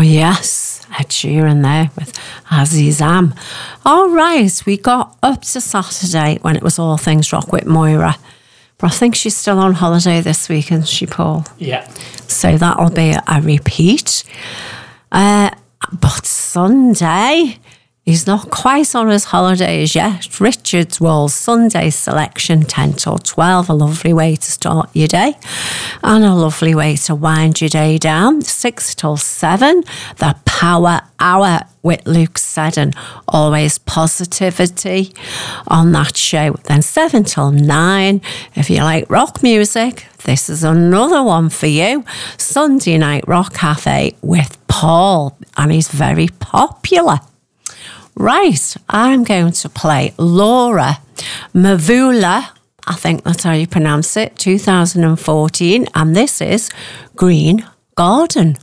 yes, Ed Sheeran there with Azizam. All right, we got up to Saturday when it was All Things Rock with Moira. But I think she's still on holiday this week, isn't she, Paul? Yeah. So that'll be a repeat. But Sunday, he's not quite on his holidays yet. Richard's Walls Sunday selection, 10 till 12. A lovely way to start your day and a lovely way to wind your day down. 6 till 7, the Power Hour with Luke Seddon. Always positivity on that show. Then 7 till 9, if you like rock music, this is another one for you. Sunday Night Rock Cafe with Paul, and he's very popular. Right, I'm going to play Laura Mvula, I think that's how you pronounce it, 2014, and this is Green Garden.